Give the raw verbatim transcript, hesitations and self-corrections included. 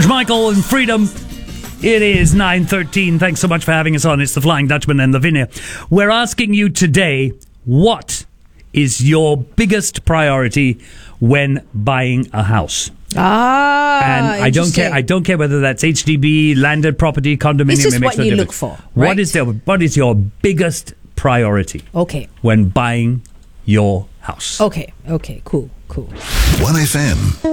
Michael and Freedom. It is nine thirteen. Thanks so much for having us on. It's the Flying Dutchman and Lavinia. We're asking you today, what is your biggest priority when buying a house? Ah, and I don't care. I don't care whether that's H D B, landed property, condominium. It's just it makes what no you difference. look for, right? What is the what is your biggest priority? Okay. When buying your house. Okay. Okay. Cool. Cool. one F M.